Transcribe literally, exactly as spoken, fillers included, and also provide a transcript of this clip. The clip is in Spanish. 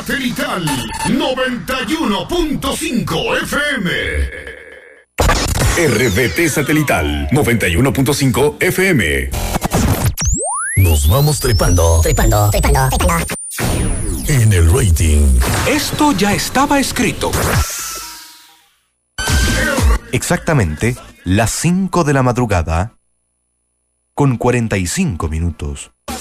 Satelital noventa y uno punto cinco F M. R B T Satelital noventa y uno punto cinco F M. Nos vamos trepando. Trepando, trepando, trepando. En el rating. Esto ya estaba escrito. Exactamente las cinco de la madrugada con cuarenta y cinco minutos.